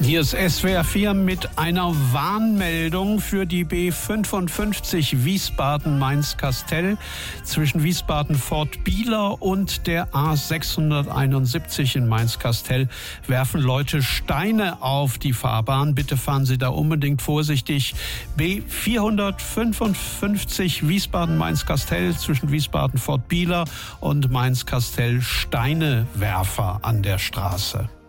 Hier ist SWR 4 mit einer Warnmeldung für die B55 Wiesbaden-Mainz-Kastel. Zwischen Wiesbaden-Fort Bieler und der A671 in Mainz-Kastel werfen Leute Steine auf die Fahrbahn. Bitte fahren Sie da unbedingt vorsichtig. B455 Wiesbaden-Mainz-Kastel zwischen Wiesbaden-Fort Bieler und Mainz-Kastel, Steinewerfer an der Straße.